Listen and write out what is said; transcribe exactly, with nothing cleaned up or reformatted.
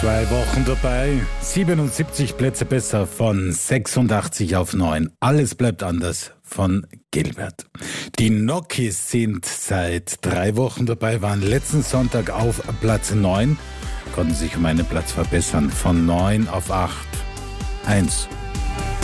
Zwei Wochen dabei, siebenundsiebzig Plätze besser von sechsundachtzig auf neun. Alles bleibt anders von Gilbert. Die Nokis sind seit drei Wochen dabei, waren letzten Sonntag auf Platz neun, konnten sich um einen Platz verbessern von neun auf acht. Eins